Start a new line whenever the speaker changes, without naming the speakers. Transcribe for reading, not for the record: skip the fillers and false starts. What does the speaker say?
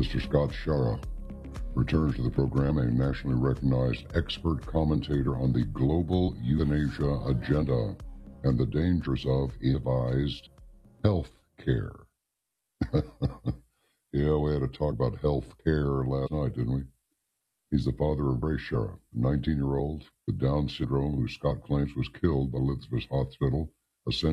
Mr. Scott Schara returns to the program, a nationally recognized expert commentator on the global euthanasia agenda and the dangers of ill-advised health care. Yeah, we had a talk about health care last night, didn't we? He's the father of Ray Schara, a 19-year-old with Down syndrome who Scott claims was killed by Elizabeth Hospital,